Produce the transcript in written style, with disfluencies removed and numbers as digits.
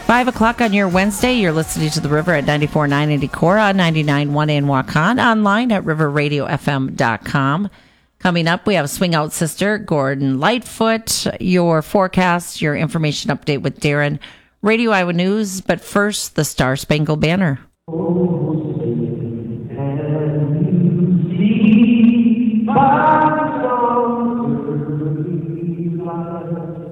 5 o'clock on your Wednesday, you're listening to The River at 94.9 in Decorah, 99.1 in Waukon, online at riverradiofm.com. Coming up, we have Swing Out Sister, Gordon Lightfoot, your forecast, your information update with Darren, Radio Iowa News, but first, the Star Spangled Banner. Oh,